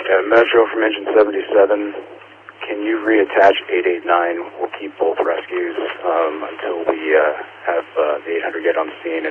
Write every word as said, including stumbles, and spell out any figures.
Uh, Metro from engine seventy-seven, can you reattach eight eight nine? We'll keep both rescues um, until we uh, have uh, the eight hundred get on the scene.